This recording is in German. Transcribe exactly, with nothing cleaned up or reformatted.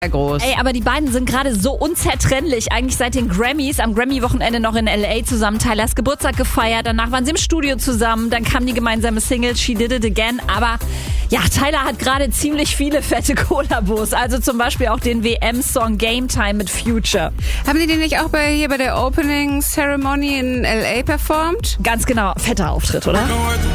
groß. Ey, aber die beiden sind gerade so unzertrennlich. Eigentlich seit den Grammys, am Grammy-Wochenende noch in L A zusammen Tylers Geburtstag gefeiert. Danach waren sie im Studio zusammen. Dann kam die gemeinsame Single She Did It Again. Aber ja, Tyler hat gerade ziemlich viele fette Kollabos. Also zum Beispiel auch den W M-Song Game Time mit Future. Haben die den nicht auch bei, hier bei der Opening Ceremony in L A performt? Ganz genau, fetter Auftritt, oder?